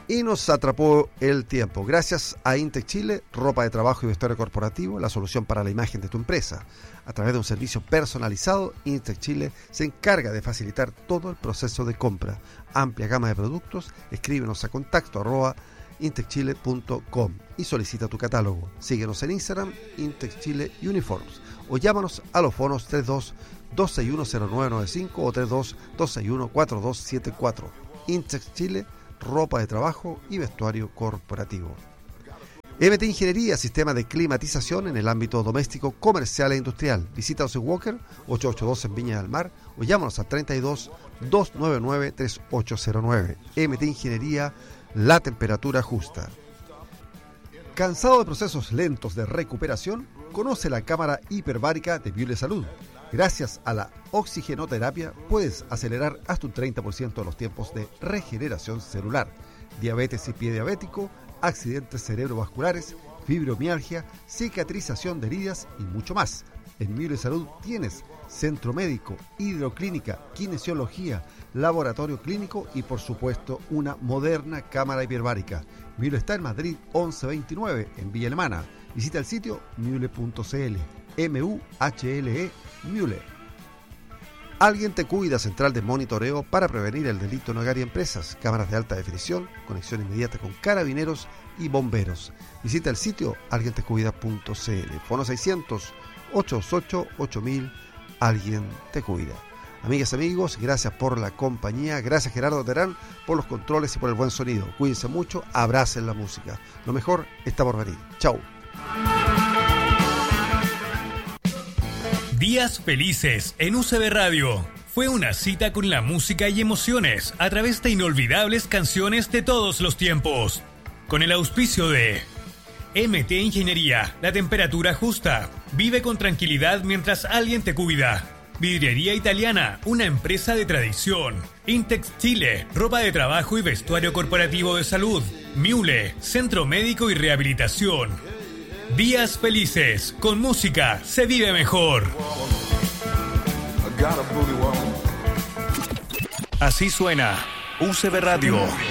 Y nos atrapó el tiempo. Gracias a Intec Chile, ropa de trabajo y vestuario corporativo, la solución para la imagen de tu empresa. A través de un servicio personalizado, Intec Chile se encarga de facilitar todo el proceso de compra. Amplia gama de productos, escríbenos a contacto@intecchile.com y solicita tu catálogo. Síguenos en Instagram, Intec Chile Uniforms, o llámanos a los fonos 32-261-0995 o 32-261-4274. Intec Chile, ropa de trabajo y vestuario corporativo. MT Ingeniería, sistema de climatización en el ámbito doméstico, comercial e industrial. Visítanos en Walker 882 en Viña del Mar o llámanos al 32-299-3809. MT Ingeniería, la temperatura justa. ¿Cansado de procesos lentos de recuperación? Conoce la cámara hiperbárica de Miule Salud. Gracias a la oxigenoterapia puedes acelerar hasta un 30% los tiempos de regeneración celular. Diabetes y pie diabético, accidentes cerebrovasculares, fibromialgia, cicatrización de heridas y mucho más. En Miule Salud tienes centro médico, hidroclínica, kinesiología, laboratorio clínico y por supuesto una moderna cámara hiperbárica. Miule está en Madrid 1129 en Villa Alemana. Visita el sitio miule.cl. MUHLE Miule. Alguien te cuida, central de monitoreo para prevenir el delito en hogar y empresas, cámaras de alta definición, conexión inmediata con carabineros y bomberos. Visita el sitio alguientecuida.cl. Fono 600-888-8000. Alguien te cuida. Amigas, amigos, gracias por la compañía. Gracias, Gerardo Terán, por los controles y por el buen sonido. Cuídense mucho, abracen la música. Lo mejor está por venir. Chau. Días felices en UCB Radio. Fue una cita con la música y emociones a través de inolvidables canciones de todos los tiempos. Con el auspicio de MT Ingeniería, la temperatura justa. Vive con tranquilidad mientras alguien te cuida. Vidriería Italiana, una empresa de tradición. Intex Chile, ropa de trabajo y vestuario corporativo de salud. Miule, centro médico y rehabilitación. Días felices, con música se vive mejor. Así suena UCB Radio.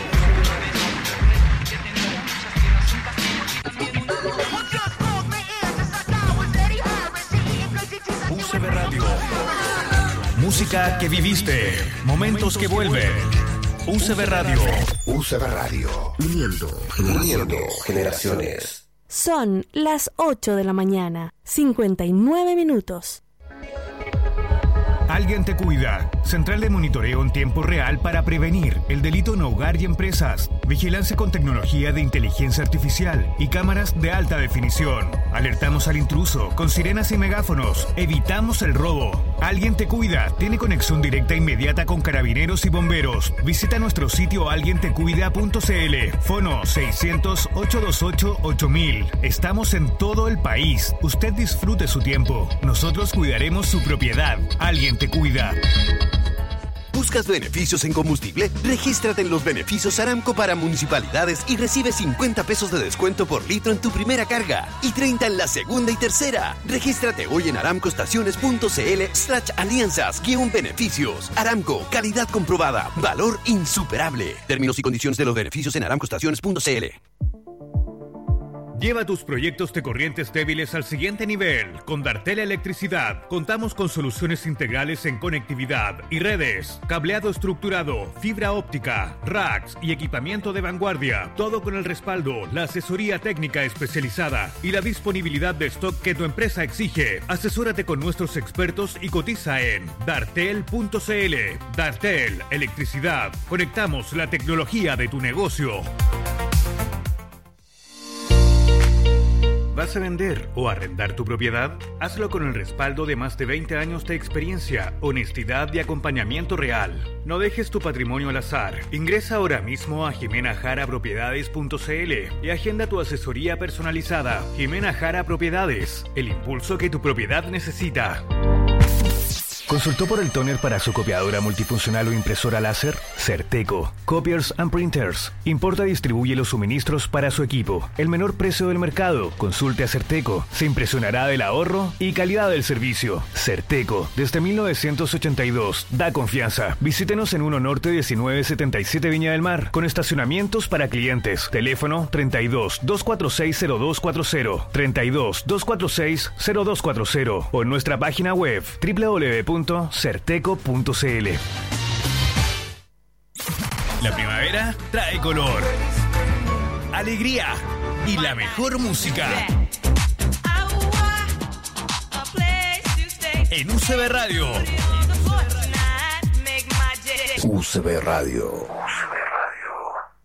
UCB Radio. Música que viviste, momentos que vuelven. UCB Radio. UCB Radio. Uniendo generaciones. Son las 8 de la mañana, 59 minutos. Alguien te cuida. Central de monitoreo en tiempo real para prevenir el delito en hogar y empresas. Vigilancia con tecnología de inteligencia artificial y cámaras de alta definición. Alertamos al intruso con sirenas y megáfonos. Evitamos el robo. Alguien te cuida. Tiene conexión directa e inmediata con carabineros y bomberos. Visita nuestro sitio alguientecuida.cl. Fono 600-828-8000. Estamos en todo el país. Usted disfrute su tiempo. Nosotros cuidaremos su propiedad. Alguien te cuida. ¿Buscas beneficios en combustible? Regístrate en los beneficios Aramco para municipalidades y recibe 50 pesos de descuento por litro en tu primera carga y 30 en la segunda y tercera. Regístrate hoy en aramcoestaciones.cl/alianzas-beneficios. Aramco, calidad comprobada, valor insuperable. Términos y condiciones de los beneficios en aramcoestaciones.cl. Lleva tus proyectos de corrientes débiles al siguiente nivel. Con Dartel Electricidad contamos con soluciones integrales en conectividad y redes, cableado estructurado, fibra óptica, racks y equipamiento de vanguardia. Todo con el respaldo, la asesoría técnica especializada y la disponibilidad de stock que tu empresa exige. Asesórate con nuestros expertos y cotiza en dartel.cl. Dartel Electricidad. Conectamos la tecnología de tu negocio. ¿Vas a vender o arrendar tu propiedad? Hazlo con el respaldo de más de 20 años de experiencia, honestidad y acompañamiento real. No dejes tu patrimonio al azar. Ingresa ahora mismo a jimenajarapropiedades.cl y agenda tu asesoría personalizada. Jimena Jara Propiedades, el impulso que tu propiedad necesita. ¿Consultó por el tóner para su copiadora multifuncional o impresora láser? Certeco. Copiers and Printers. Importa y distribuye los suministros para su equipo. El menor precio del mercado. Consulte a Certeco. Se impresionará del ahorro y calidad del servicio. Certeco. Desde 1982. Da confianza. Visítenos en 1 Norte 1977 Viña del Mar. Con estacionamientos para clientes. Teléfono 32 246 0240. 32 246 0240. O en nuestra página web www.certeco.cl. La primavera trae color, alegría y la mejor música. En UCB Radio. UCB Radio.